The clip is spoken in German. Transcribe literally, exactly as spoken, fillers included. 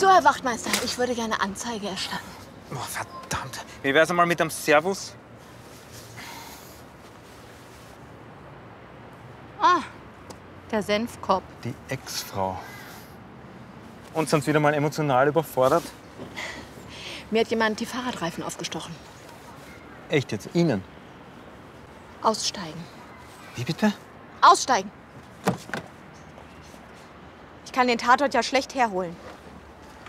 So, Herr Wachtmeister, ich würde gerne Anzeige erstatten. Oh, verdammt. Wie wär's einmal mit dem Servus? Ah, der Senfkorb. Die Ex-Frau. Und sind wieder mal emotional überfordert? Mir hat jemand die Fahrradreifen aufgestochen. Echt jetzt? Ihnen? Aussteigen. Wie bitte? Aussteigen. Ich kann den Tatort ja schlecht herholen.